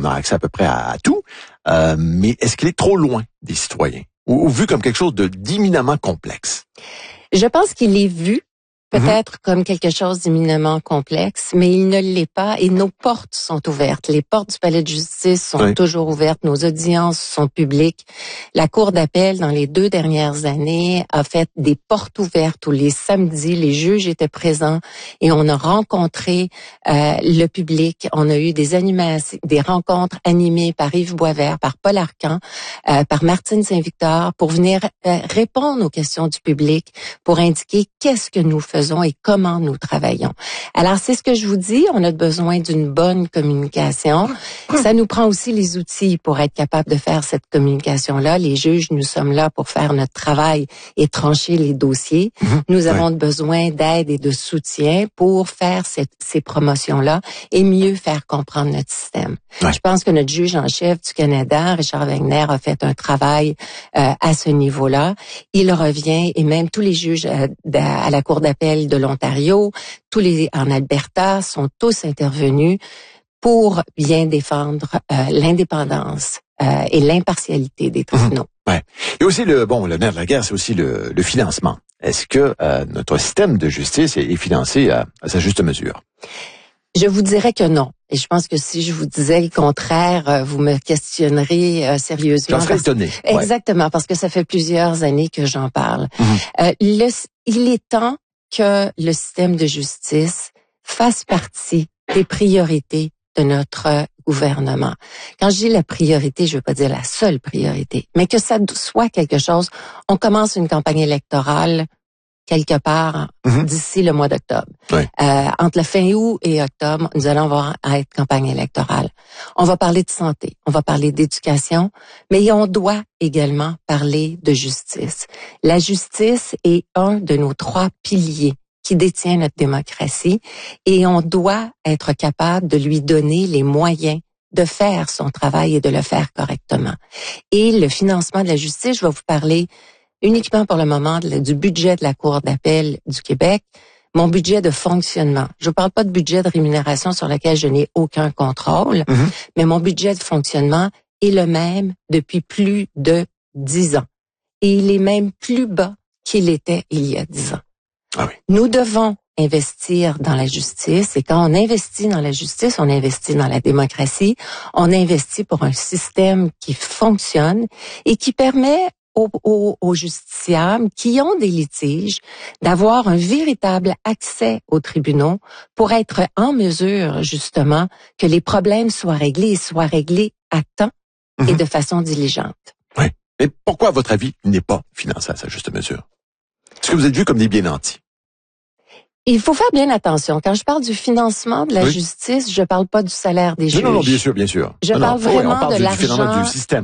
on a accès à peu près à tout, mais est-ce qu'il est trop loin des citoyens ou vu comme quelque chose d'éminemment complexe? Je pense qu'il est vu peut-être comme quelque chose d'éminemment complexe, mais il ne l'est pas et nos portes sont ouvertes. Les portes du palais de justice sont toujours ouvertes, nos audiences sont publiques. La Cour d'appel, dans les 2 dernières années, a fait des portes ouvertes où les samedis, les juges étaient présents et on a rencontré le public. On a eu des animations, des rencontres animées par Yves Boisvert, par Paul Arcan, par Martine Saint-Victor pour venir répondre aux questions du public, pour indiquer qu'est-ce que nous faisons et comment nous travaillons. Alors, c'est ce que je vous dis, on a besoin d'une bonne communication. Ça nous prend aussi les outils pour être capable de faire cette communication-là. Les juges, nous sommes là pour faire notre travail et trancher les dossiers. Nous avons besoin d'aide et de soutien pour faire ces promotions-là et mieux faire comprendre notre système. Je pense que notre juge en chef du Canada, Richard Wagner, a fait un travail à ce niveau-là. Il revient, et même tous les juges à la Cour d'appel de l'Ontario, tous les en Alberta sont tous intervenus pour bien défendre l'indépendance et l'impartialité des tribunaux. Et aussi le nerf de la guerre, c'est aussi le financement. Est-ce que notre système de justice est financé à sa juste mesure? Je vous dirais que non. Et je pense que si je vous disais le contraire, vous me questionneriez sérieusement. J'en serais étonné. Exactement, parce que ça fait plusieurs années que j'en parle. Il est temps que le système de justice fasse partie des priorités de notre gouvernement. Quand je dis la priorité, je veux pas dire la seule priorité, mais que ça soit quelque chose. On commence une campagne électorale quelque part d'ici le mois d'octobre. Entre la fin août et octobre, nous allons avoir une campagne électorale. On va parler de santé, on va parler d'éducation, mais on doit également parler de justice. La justice est un de nos 3 piliers qui détient notre démocratie et on doit être capable de lui donner les moyens de faire son travail et de le faire correctement. Et le financement de la justice, je vais vous parler uniquement pour le moment du budget de la Cour d'appel du Québec, mon budget de fonctionnement. Je ne parle pas de budget de rémunération sur lequel je n'ai aucun contrôle, mais mon budget de fonctionnement est le même depuis plus de 10 ans. Et il est même plus bas qu'il était il y a 10 ans. Nous devons investir dans la justice et quand on investit dans la justice, on investit dans la démocratie, on investit pour un système qui fonctionne et qui permet aux justiciables qui ont des litiges d'avoir un véritable accès aux tribunaux pour être en mesure, justement, que les problèmes soient réglés à temps et de façon diligente. Mais pourquoi, à votre avis, il n'est pas financé à sa juste mesure? Est-ce que vous êtes vu comme des bien nantis? Il faut faire bien attention. Quand je parle du financement de la justice, je parle pas du salaire des juges. Non, bien sûr. Je parle vraiment de l'argent du système.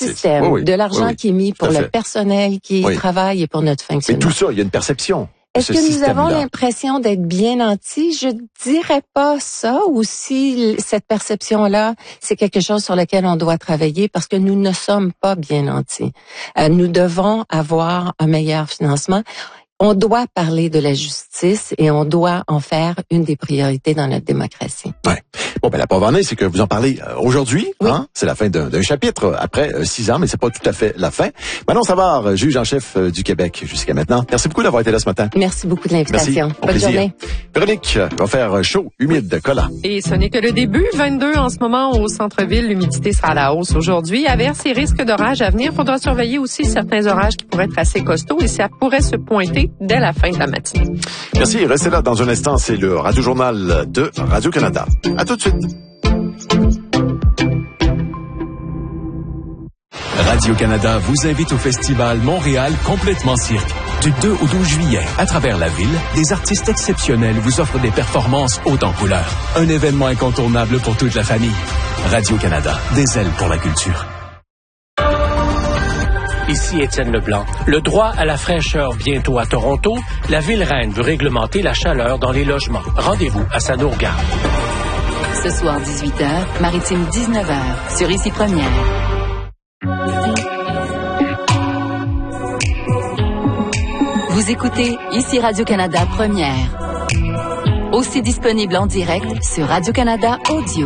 De l'argent qui est mis pour le personnel qui travaille et pour notre fonctionnement. Mais tout ça, il y a une perception. Est-ce que nous avons l'impression d'être bien nantis? Je dirais pas ça, ou si cette perception-là, c'est quelque chose sur lequel on doit travailler parce que nous ne sommes pas bien nantis. Nous devons avoir un meilleur financement. On doit parler de la justice et on doit en faire une des priorités dans notre démocratie. La preuve en est, c'est que vous en parlez aujourd'hui. C'est la fin d'un chapitre après 6 ans, mais c'est pas tout à fait la fin. Manon Savard, juge en chef du Québec jusqu'à maintenant. Merci beaucoup d'avoir été là ce matin. Merci beaucoup de l'invitation. Bonne journée. Véronique va faire chaud, humide, collant. Et ce n'est que le début. 22 en ce moment au centre-ville. L'humidité sera à la hausse aujourd'hui. Averses et risques d'orage à venir. Faudra surveiller aussi certains orages qui pourraient être assez costauds et ça pourrait se pointer dès la fin de la matinée. Merci. Restez là dans un instant. C'est le Radio-Journal de Radio-Canada. À tout de suite. Radio-Canada vous invite au festival Montréal Complètement Cirque. Du 2 au 12 juillet, à travers la ville, des artistes exceptionnels vous offrent des performances hautes en couleurs. Un événement incontournable pour toute la famille. Radio-Canada, des ailes pour la culture. Ici Étienne Leblanc. Le droit à la fraîcheur bientôt à Toronto. La ville reine veut réglementer la chaleur dans les logements. Rendez-vous à Sanourgard. Ce soir 18h, Maritime 19h, sur Ici Première. Vous écoutez Ici Radio-Canada Première. Aussi disponible en direct sur Radio-Canada Audio.